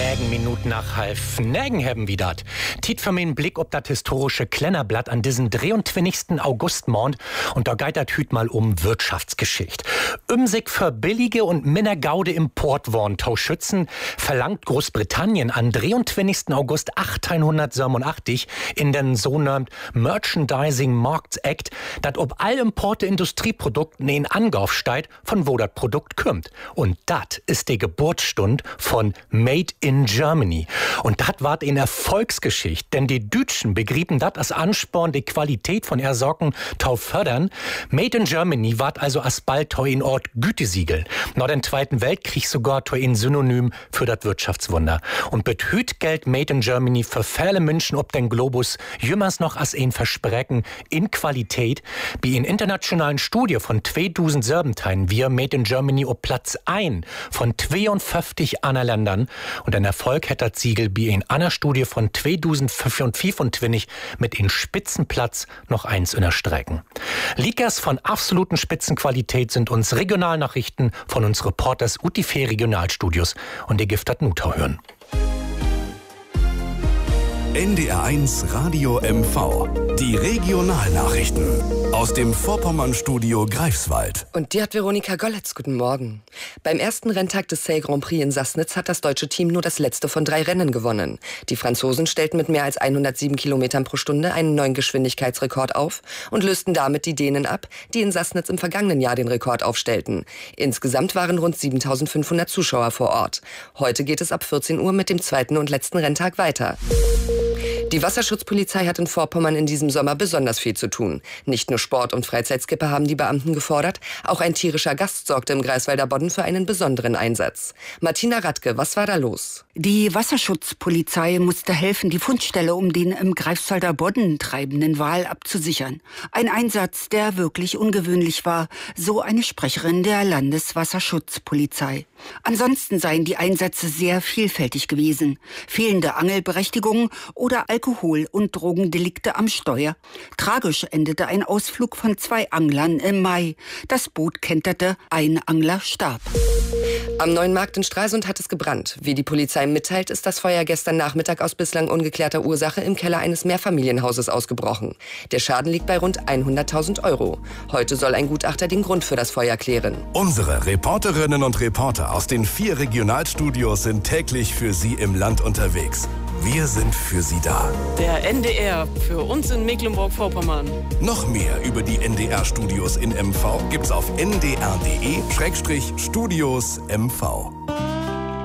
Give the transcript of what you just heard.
Minuten nach halb Nägen haben wir dat. Tiet für meinen Blick ob das historische Klennerblatt an diesen 23. Augustmond und da geht dat hüt mal um Wirtschaftsgeschichte. Sich für billige und mindergaude Importwaren schützen, verlangt Großbritannien an 23. August 1887 in den sogenannten Merchandising Markets Act, dat ob all Importe Industrieprodukten in Angauf steigt, von wo das Produkt kommt. Und dat ist die Geburtsstund von Made in Germany. Und dat ward in Erfolgsgeschichte, denn die Deutschen begrieben dat als Ansporn, die Qualität von ihrer Sorgen tau fördern. Made in Germany ward also als bald tau in Ort Gütesiegel. Nach dem Zweiten Weltkrieg sogar tau in Synonym für das Wirtschaftswunder. Und behüt Geld Made in Germany für viele Menschen ob den Globus jümmers noch als ein Versprechen in Qualität, wie in internationalen Studie von 2000 Serbenteinen wir Made in Germany ob Platz 1 von 52 anderen Ländern und ein Erfolg hätte das Siegel wie in einer Studie von 2025 mit in Spitzenplatz noch eins in der Strecken. Liegers von absoluten Spitzenqualität sind uns Regionalnachrichten von uns Reporters UTV Regionalstudios und ihr Giftet Nutau hören. NDR1 Radio MV. Die Regionalnachrichten aus dem Vorpommern-Studio Greifswald. Und die hat Veronika Golletz. Guten Morgen. Beim ersten Renntag des Sail Grand Prix in Sassnitz hat das deutsche Team nur das letzte von 3 Rennen gewonnen. Die Franzosen stellten mit mehr als 107 Kilometern pro Stunde einen neuen Geschwindigkeitsrekord auf und lösten damit die Dänen ab, die in Sassnitz im vergangenen Jahr den Rekord aufstellten. Insgesamt waren rund 7.500 Zuschauer vor Ort. Heute geht es ab 14 Uhr mit dem zweiten und letzten Renntag weiter. Die Wasserschutzpolizei hat in Vorpommern in diesem Sommer besonders viel zu tun. Nicht nur Sport- und Freizeitskipper haben die Beamten gefordert, auch ein tierischer Gast sorgte im Greifswalder Bodden für einen besonderen Einsatz. Martina Radke, was war da los? Die Wasserschutzpolizei musste helfen, die Fundstelle um den im Greifswalder Bodden treibenden Wal abzusichern. Ein Einsatz, der wirklich ungewöhnlich war, so eine Sprecherin der Landeswasserschutzpolizei. Ansonsten seien die Einsätze sehr vielfältig gewesen. Fehlende Angelberechtigung oder Alkohol- und Drogendelikte am Steuer. Tragisch endete ein Ausflug von 2 Anglern im Mai. Das Boot kenterte, ein Angler starb. Am Neuen Markt in Stralsund hat es gebrannt. Wie die Polizei mitteilt, ist das Feuer gestern Nachmittag aus bislang ungeklärter Ursache im Keller eines Mehrfamilienhauses ausgebrochen. Der Schaden liegt bei rund 100.000 Euro. Heute soll ein Gutachter den Grund für das Feuer klären. Unsere Reporterinnen und Reporter aus den 4 Regionalstudios sind täglich für Sie im Land unterwegs. Wir sind für Sie da. Der NDR für uns in Mecklenburg-Vorpommern. Noch mehr über die NDR-Studios in MV gibt's auf ndr.de/Studios MV.